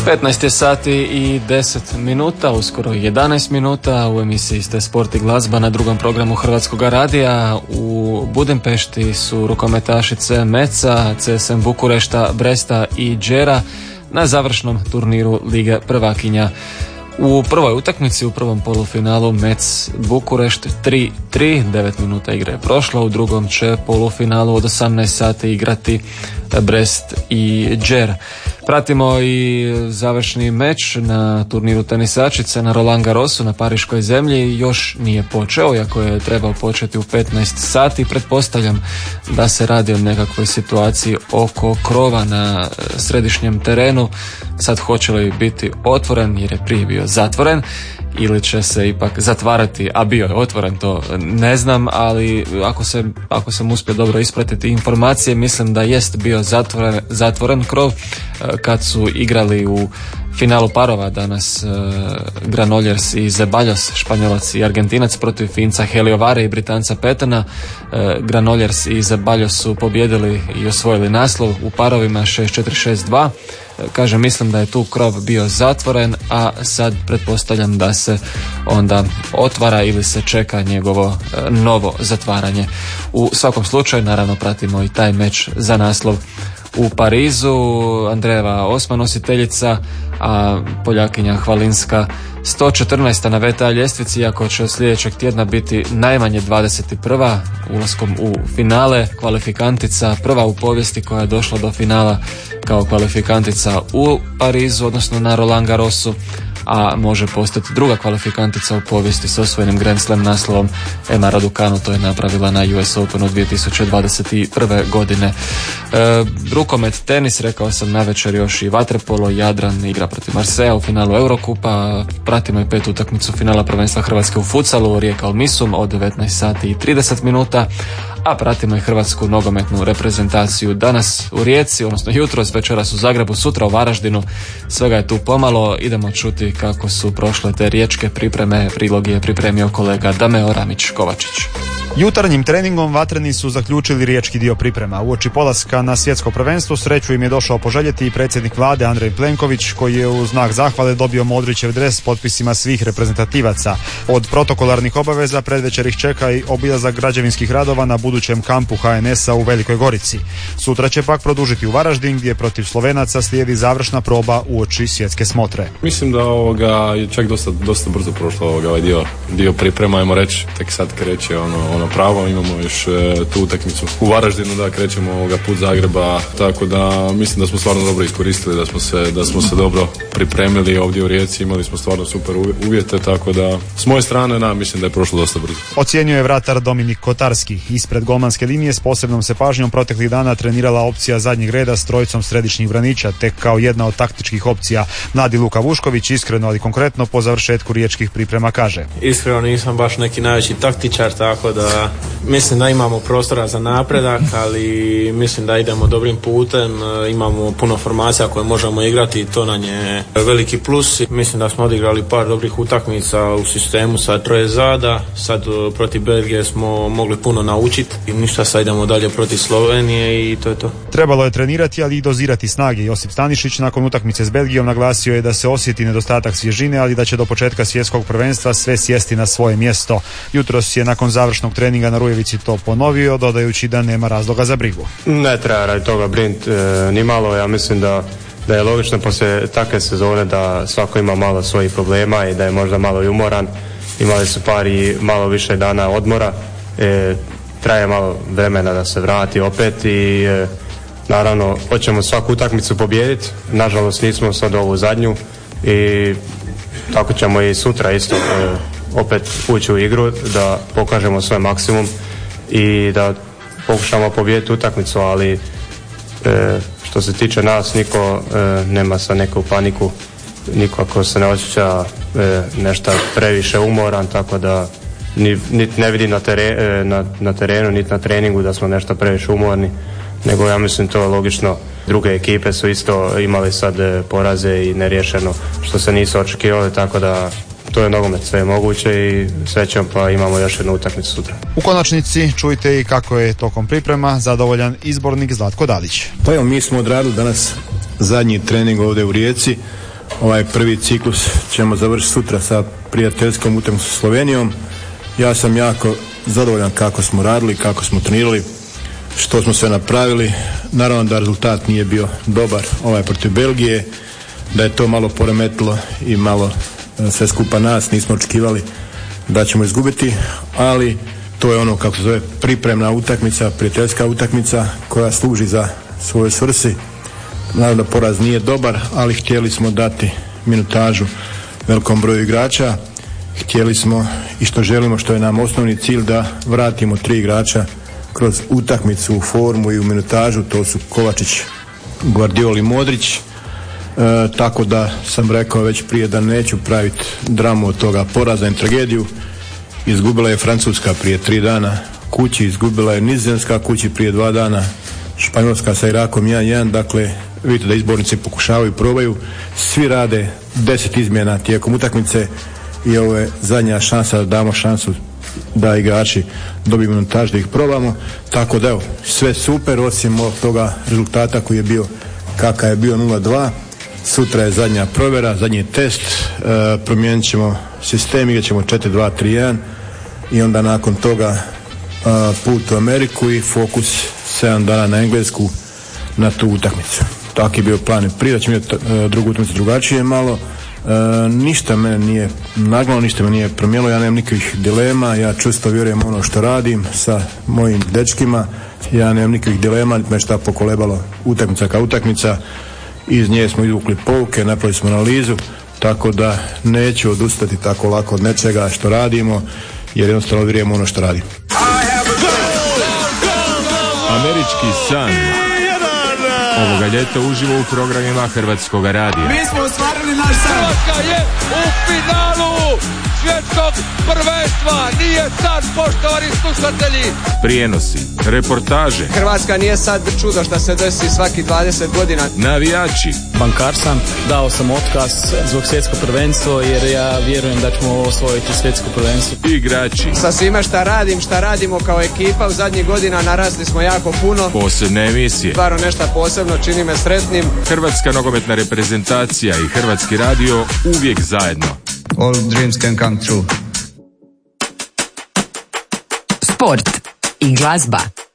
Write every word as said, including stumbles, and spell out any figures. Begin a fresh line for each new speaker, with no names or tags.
petnaest je sati i deset minuta, uskoro jedanaest minuta. U emisiji ste Sport i glazba na drugom programu Hrvatskog radija. U Budimpešti su rukometašice Meca, C S M Bukurešta, Bresta i Đera na završnom turniru Lige prvakinja. U prvoj utakmici, u prvom polufinalu Mec Bukurešt tri tri, devet minuta igre je prošlo, u drugom će polufinalu od osamnaest sati igrati Brest i Đer. Pratimo i završni meč na turniru tenisačice na Roland Garrosu na pariškoj zemlji. Još nije počeo, iako je trebao početi u petnaest sati. Pretpostavljam da se radi o nekakvoj situaciji oko krova na središnjem terenu. Sad hoće li biti otvoren jer je prije bio zatvoren ili će se ipak zatvarati, a bio je otvoren, to ne znam, ali ako, se, ako sam uspio dobro ispratiti informacije, mislim da jest bio zatvoren, zatvoren krov kad su igrali u finalu parova danas uh, Granollers i Zeballos, Španjolac i Argentinac protiv Finca Heliovare i Britanca Petana. Uh, Granollers i Zeballos su pobjedili i osvojili naslov u parovima šest četiri šest dva. Uh, kažem, mislim da je tu krov bio zatvoren, a sad pretpostavljam da se onda otvara ili se čeka njegovo uh, novo zatvaranje. U svakom slučaju, naravno, pratimo i taj meč za naslov u Parizu. Andrejeva osma nositeljica, a Poljakinja Hvalinska sto četrnaest na V T A ljestvici, iako će od sljedećeg tjedna biti najmanje dvadeset prva ulaskom u finale, kvalifikantica, prva u povijesti koja je došla do finala kao kvalifikantica u Parizu, odnosno na Roland Garrosu, a može postati druga kvalifikantica u povijesti s osvojenim Grand Slam naslovom. Emma Raducanu to je napravila na U S Openu dvije tisuće dvadeset prve godine. E, rukomet, tenis, rekao sam navečer još i vaterpolo. Jadran igra protiv Marseja u finalu Eurokupa. Pratimo i petu utakmicu finala prvenstva Hrvatske u futsalu, Rijeka Almisum od devetnaest sati i trideset minuta. A pratimo i hrvatsku nogometnu reprezentaciju danas u Rijeci, odnosno jutros, večeras u Zagrebu, sutra u Varaždinu. Svega je tu pomalo. Idemo čuti kako su prošle te riječke pripreme. Prilog je pripremio kolega Dameo Ramić-Kovačić.
Jutarnjim treningom vatreni su zaključili riječki dio priprema. Uoči polaska na svjetsko prvenstvo sreću im je došao poželjeti i predsjednik vlade Andrej Plenković, koji je u znak zahvale dobio Modrićev dres s potpisima svih reprezentativaca. Od protokolarnih obaveza predvečer ih čeka i obilazak građevinskih radova na budućem kampu H N S-a u Velikoj Gorici. Sutra će pak produžiti u Varaždin, gdje protiv Slovenaca slijedi završna proba uoči svjetske smotre.
Mislim da ovoga je čak dosta, dosta brzo prošlo ovoga, ovaj dio, dio priprema, ajmo reći, tek sad kreće ono, ono pravo, imamo još e, tu utakmicu u Varaždinu, da krećemo ovoga put Zagreba, tako da mislim da smo stvarno dobro iskoristili, da smo se, da smo se dobro pripremili ovdje u Rijeci, imali smo stvarno super uvjete, tako da s moje strane, da, mislim da je prošlo dosta brzo.
Ocjenjuje vratar Dominik Kotarski. Ispred golmanske linije s posebnom se pažnjom proteklih dana trenirala opcija zadnjeg reda s trojicom središnjih braniča, tek kao jedna od taktičkih opcija. Mladi Luka Vušković iskreno ali konkretno po završetku riječkih priprema kaže:
Iskreno nisam baš neki najveći taktičar, tako da mislim da imamo prostora za napredak, ali mislim da idemo dobrim putem, imamo puno formacija koje možemo igrati i to nam je veliki plus. Mislim da smo odigrali par dobrih utakmica u sistemu sa troje zada, sad protiv Belgije smo mogli puno naučiti i ništa, sad idemo dalje protiv Slovenije i to je to.
Trebalo je trenirati, ali i dozirati snage. Josip Stanišić nakon utakmice s Belgijom naglasio je da se osjeti nedostatak svježine, ali da će do početka svjetskog prvenstva sve sjesti na svoje mjesto. Jutros je nakon završnog treninga na Rujevici to ponovio, dodajući da nema razloga za brigu.
Ne treba radi toga brinuti e, ni malo. Ja mislim da, da je logično poslije takve sezone da svako ima malo svojih problema i da je možda malo i umoran. Imali su par i malo više dana odmora. E, traje malo vremena da se vrati opet i e, naravno hoćemo svaku utakmicu pobijediti. Nažalost nismo sad ovu zadnju i tako ćemo i sutra isto e, opet ući u igru, da pokažemo svoj maksimum i da pokušamo pobijediti utakmicu, ali e, što se tiče nas, niko e, nema sa neku paniku, niko ako se ne osjeća e, nešto previše umoran, tako da niti ni, ne vidi na, tere, e, na, na terenu, niti na treningu da smo nešto previše umorni, nego ja mislim to je logično. Druge ekipe su isto imali sad e, poraze i neriješeno što se nisu očekivali, tako da to je nogomet, sve je moguće i srećom pa imamo još jednu utakmicu sutra.
U konačnici čujte i kako je tokom priprema zadovoljan izbornik Zlatko Dalić.
Pa evo, mi smo odradili danas zadnji trening ovdje u Rijeci. ovaj prvi ciklus ćemo završiti sutra sa prijateljskom utakmicom sa Slovenijom. Ja sam jako zadovoljan kako smo radili, kako smo trenirali, što smo sve napravili. Naravno da rezultat nije bio dobar ovaj protiv Belgije, da je to malo poremetilo i malo sve skupa nas, nismo očekivali da ćemo izgubiti, ali to je ono kako se zove pripremna utakmica, prijateljska utakmica koja služi za svoje svrsi. Naravno da poraz nije dobar, ali htjeli smo dati minutažu velikom broju igrača. Htjeli smo i što želimo, što je nam osnovni cilj, da vratimo tri igrača kroz utakmicu u formu i u minutažu. To su Kovačić, Guardiol i Modrić. E, tako da sam rekao već prije da neću praviti dramu od toga poraza i tragediju. Izgubila je Francuska prije tri dana kući, izgubila je Nizozemska kući prije dva dana, Španjolska sa Irakom jedan jedan. Dakle, vidite da izbornici pokušavaju, probaju, svi rade deset izmjena tijekom utakmice i ovo je zadnja šansa da damo šansu da igrači dobiju minutaž, da ih probamo. Tako da evo, sve super osim ovog toga rezultata koji je bio kakav je bio nula dva. Sutra je zadnja provjera, zadnji test, e, promijenit ćemo sistem, igrat ćemo četiri dva tri jedan i onda nakon toga e, put u Ameriku i fokus sedam dana na Englesku na tu utakmicu. Tako je bio plan i prije, da ćemo imati e, drugu utakmicu drugačije malo. E, ništa me nije nagnalo, ništa me nije promijenilo, ja nemam nikakvih dilema, ja čvrsto vjerujem ono što radim sa mojim dečkima, ja nemam nikakvih dilema, niti me šta pokolebalo utakmica kao utakmica. Iz nje smo izvukli pouke, napravili smo analizu, tako da neću odustati tako lako od nečega što radimo, jer jednostavno vjerujem ono što radimo.
Američki san ovoga ljeta uživo u programima Hrvatskog radija.
Mi smo ostvarili naš san.
Hrvatska je u finalu svjetskog prvenstva. Nije sad, poštovani slušatelji.
Prijenosi, reportaže.
Hrvatska nije sad čudo što se desi svaki dvadeset godina.
Navijači.
Bankar sam, dao sam otkaz zbog svjetskog prvenstva jer ja vjerujem da ćemo osvojiti svjetsko prvenstvo.
Igrači.
Sa svime šta radim, šta radimo kao ekipa u zadnjih godina narasli smo jako puno.
Posebne emisije.
Stvarno nešto posebno čini me sretnim.
Hrvatska nogometna reprezentacija i Hrvatski radio uvijek zajedno.
All dreams can come true.
Sport i glazba.